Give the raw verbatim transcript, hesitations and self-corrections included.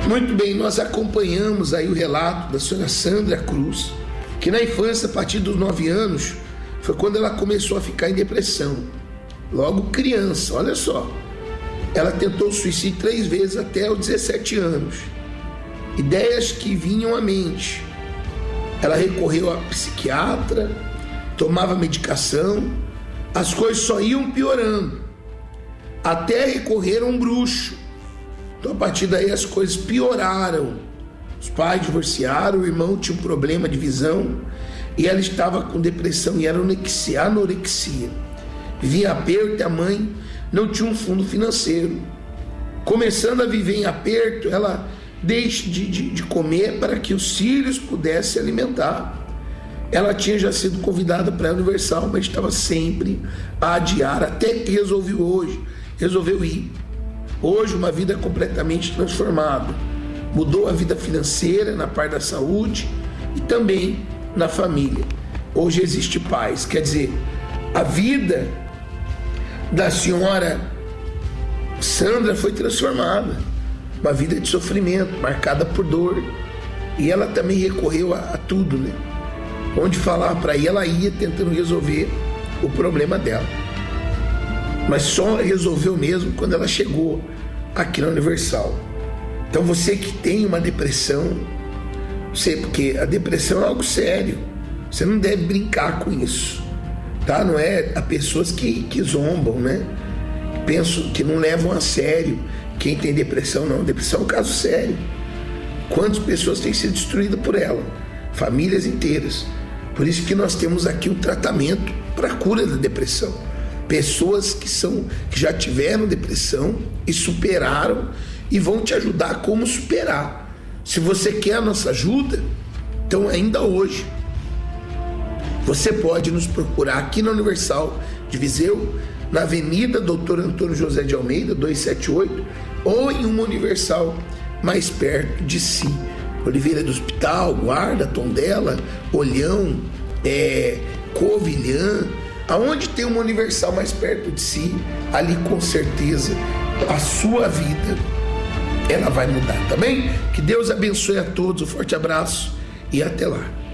Muito bem, nós acompanhamos aí o relato da senhora Sandra Cruz, que na infância, a partir dos nove anos, foi quando ela começou a ficar em depressão. Logo criança, olha só. Ela tentou suicídio três vezes até os dezessete anos. Ideias que vinham à mente. Ela recorreu a psiquiatra, tomava medicação, as coisas só iam piorando, até recorrer a um bruxo. Então a partir daí as coisas pioraram. Os pais divorciaram, o irmão tinha um problema de visão e ela estava com depressão e era anorexia, anorexia. Vivia aperto e a mãe não tinha um fundo financeiro. Começando a viver em aperto, ela deixa de, de, de comer para que os filhos pudessem se alimentar. Ela tinha já sido convidada para a Universal, mas estava sempre a adiar, até que resolveu hoje, resolveu ir. Hoje uma vida completamente transformada. Mudou a vida financeira, na parte da saúde e também na família. Hoje existe paz, quer dizer, a vida da senhora Sandra foi transformada. Uma vida de sofrimento, marcada por dor. E ela também recorreu a, a tudo, né? Onde falava para ir, ela ia tentando resolver o problema dela. Mas só resolveu mesmo quando ela chegou aqui na Universal. Então você que tem uma depressão, sei porque a depressão é algo sério. Você não deve brincar com isso, tá? Não é a pessoas que, que zombam, né? Penso que não levam a sério quem tem depressão, não. Depressão é um caso sério. Quantas pessoas têm sido destruídas por ela? Famílias inteiras. Por isso que nós temos aqui um tratamento para a cura da depressão. Pessoas que, são, que já tiveram depressão e superaram e vão te ajudar a como superar. Se você quer a nossa ajuda, então ainda hoje você pode nos procurar aqui na Universal de Viseu, na Avenida doutor Antônio José de Almeida, duzentos e setenta e oito, ou em uma Universal mais perto de si. Oliveira do Hospital, Guarda, Tondela, Olhão, é, Covilhã, aonde tem uma Universal mais perto de si, ali com certeza a sua vida ela vai mudar, tá bem? Que Deus abençoe a todos, um forte abraço e até lá.